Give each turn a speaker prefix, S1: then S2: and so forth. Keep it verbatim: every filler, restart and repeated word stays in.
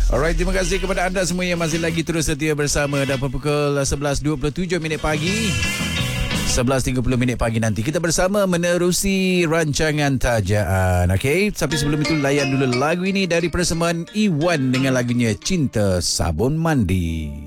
S1: Alright, terima kasih kepada anda semua yang masih lagi terus setia bersama. Dan pukul sebelas dua puluh tujuh minit pagi, sebelas tiga puluh minit pagi nanti kita bersama menerusi rancangan tajaan. Okey, tapi sebelum itu layan dulu lagu ini dari persembahan Iwan dengan lagunya Cinta Sabun Mandi.